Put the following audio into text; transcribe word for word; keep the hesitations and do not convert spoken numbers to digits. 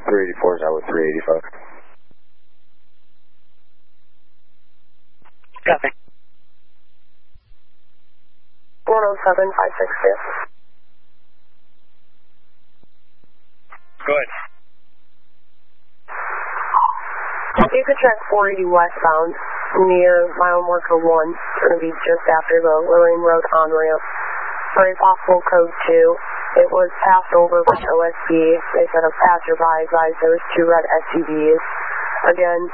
three eighty-four is out with three eighty-five. Copy. one oh seven, five six two. Go ahead. You could check four eighty westbound near mile marker one. It's going to be just after the Lorraine Road on-ramp. Very possible code two. It was passed over by O S B. They said a passerby advised there was two red S U Vs. Again,